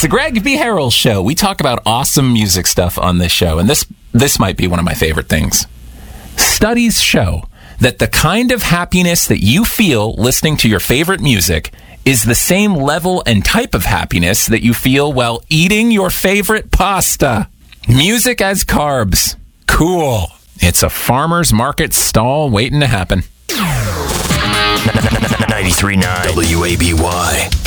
the Greg B. Harrell Show. We talk about awesome music stuff on this show, and this might be one of my favorite things. Studies show that the kind of happiness that you feel listening to your favorite music is the same level and type of happiness that you feel while eating your favorite pasta. Music as carbs. Cool. It's a farmer's market stall waiting to happen. 93.9 WABY.